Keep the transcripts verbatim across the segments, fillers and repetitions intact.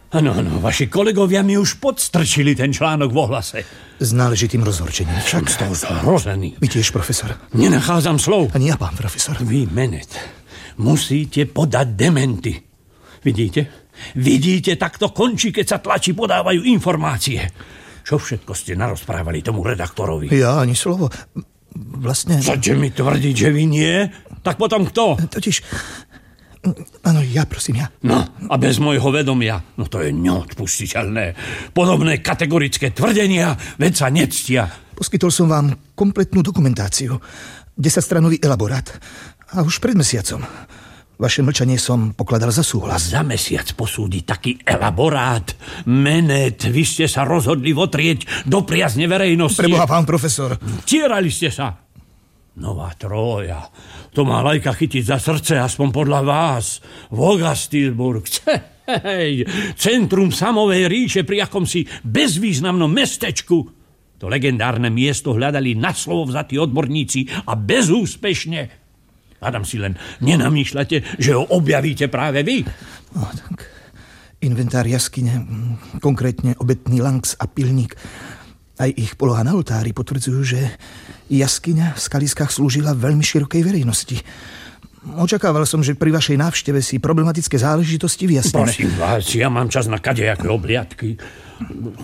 Áno, áno, vaši kolegovia mi už podstrčili ten článok v Ohlase. S náležitým rozhorčením. Však z toho zhrozený. Vy tiež, profesor. Nenachádzam slov. Ani ja, pán profesor. Vy, Menet, musíte podať dementy. Vidíte? Vidíte, tak to končí, keď sa tlači podávajú informácie. Čo všetko ste narozprávali tomu redaktorovi? Ja ani slovo. Vlastne... Chcete mi tvrdiť, že vy nie? Tak potom kto? Totiž... Áno, ja, prosím, ja. No, a bez môjho vedomia, no to je neodpustiteľné. Podobné kategorické tvrdenia, veď sa nectia. Poskytol som vám kompletnú dokumentáciu. desaťstranový elaborát. A už pred mesiacom. Vaše mlčanie som pokladal za súhlas. Za mesiac posúdiť taký elaborát. Menet, vy ste sa rozhodli votrieť do priazne verejnosti. Preboha, pán profesor. Tierali ste sa. Nová Trója. To má lajka chytiť za srdce, aspoň podľa vás. Vogastilburg. Hej, centrum samovej ríše pri akomsi bezvýznamnom mestečku. To legendárne miesto hľadali na slovo vzatí odborníci a bezúspešne. Adam si len nenamýšľate, že ho objavíte práve vy. No, tak inventár jaskyne, konkrétne obetný langs a pilník, aj ich poloha na oltári potvrdzujú, že jaskyňa v skaliskách slúžila veľmi širokej verejnosti. Očakával som, že pri vašej návšteve si problematické záležitosti vyjasníme. Prosím vás, ja mám čas na kadejaké obliadky.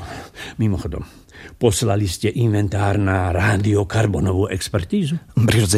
Mimochodom, poslali ste inventár na radiokarbonovú expertízu?